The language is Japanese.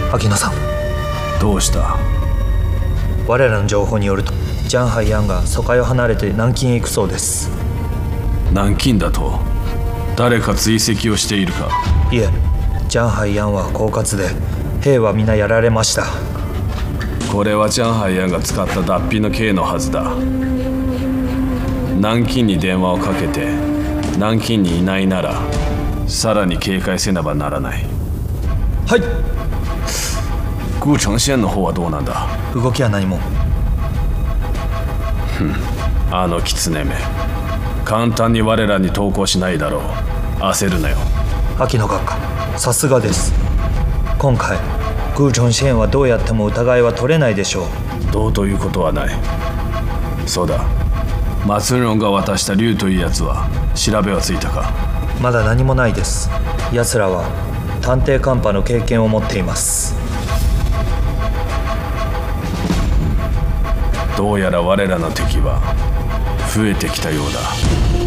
秋野さん、 どうした？ 我らの情報によるとジャン・ハイヤンが疎開を離れて南京へ行くそうです。 南京だと？誰か追跡をしているか？ いえ、ジャン・ハイヤンは狡猾で兵は皆やられました。 これはジャン・ハイヤンが使った脱皮の刑のはずだ。南京に電話をかけて南京にいないならさらに警戒せねばならない。 はい。 顧城县の方はどうなんだ？ 動きは何も。 あの狐め、簡単に我らに投降しないだろう。焦るなよ。 秋野閣下、さすがです。今回顧城县はどうやっても疑いは取れないでしょう。 どうということはない。そうだ、松論が渡した竜というやつは調べはついたか？ まだ何もないです。奴らは探偵カンパの経験を持っています。 どうやら我らの敵は増えてきたようだ。